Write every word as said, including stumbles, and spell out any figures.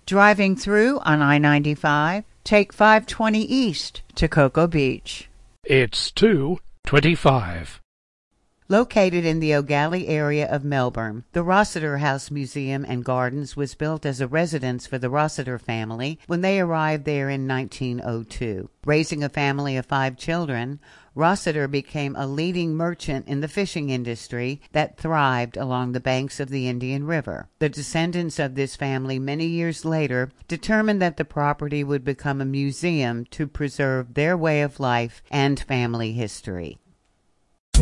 Driving through on I ninety-five, take five twenty east to Cocoa Beach. It's two twenty-five. Located in the O'Galley area of Melbourne, the Rossiter House Museum and Gardens was built as a residence for the Rossiter family when they arrived there in nineteen oh two. Raising a family of five children, Rossiter became a leading merchant in the fishing industry that thrived along the banks of the Indian River. The descendants of this family many years later determined that the property would become a museum to preserve their way of life and family history.